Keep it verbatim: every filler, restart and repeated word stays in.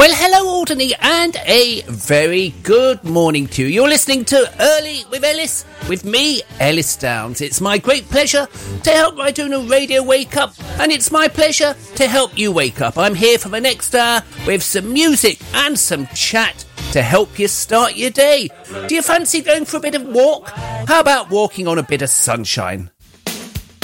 Well, hello, Alderney, and a very good morning to you. You're listening to Early with Ellis, with me, Ellis Downs. It's my great pleasure to help by doing a radio wake-up, and it's my pleasure to help you wake up. I'm here for the next hour with some music and some chat to help you start your day. Do you fancy going for a bit of walk? How about walking on a bit of sunshine?